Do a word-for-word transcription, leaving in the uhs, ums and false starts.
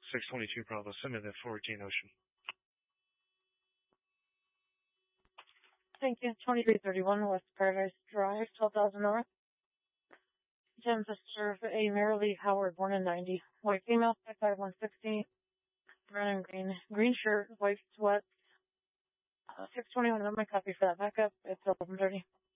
six twenty-two Bravo, send me the fourteen Ocean. Thank you. twenty-three thirty-one West Paradise Drive, twelve thousand North. Attempt to serve a Marilee Howard, born in ninety. White female, five five one sixty. Brown and green. Green shirt, white sweats. Uh, six twenty-one, I'm my copy for that backup. It's eleven thirty.